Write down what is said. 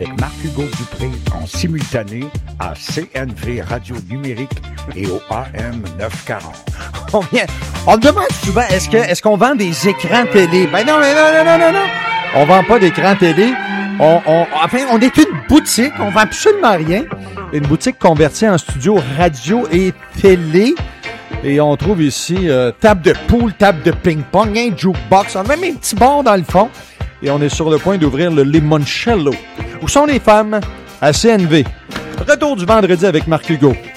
avec Marc-Hugo Dupré en simultané à CNV Radio Numérique et au AM 940. On me demande souvent, est-ce qu'on vend des écrans télé? Ben non. On vend pas d'écrans télé. On est une boutique, on vend absolument rien. Une boutique convertie en studio radio et télé. Et on trouve ici table de pool, table de ping-pong, un jukebox, on a même un petit bar dans le fond. Et on est sur le point d'ouvrir le Limoncello. Où sont les femmes? À CNV. Retour du vendredi avec Marc Hugo.